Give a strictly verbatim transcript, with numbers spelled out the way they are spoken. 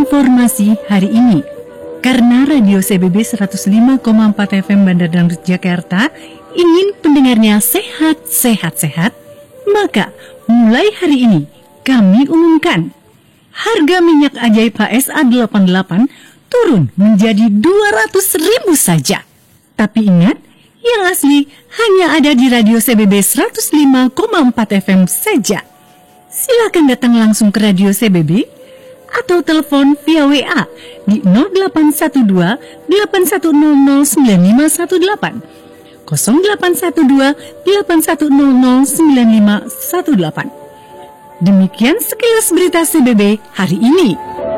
informasi hari ini. Karena Radio C B B seratus lima koma empat F M Bandar Dangdut Jakarta ingin pendengarnya sehat-sehat-sehat, maka mulai hari ini kami umumkan harga minyak ajaib H S A delapan puluh delapan turun menjadi dua ratus ribu saja. Tapi ingat, yang asli hanya ada di Radio C B B seratus lima koma empat F M saja. Silakan datang langsung ke Radio C B B atau telepon via W A di nol delapan satu dua delapan satu nol nol sembilan lima satu delapan, nol delapan satu dua delapan satu nol nol sembilan lima satu delapan. Demikian sekilas berita C B B hari ini.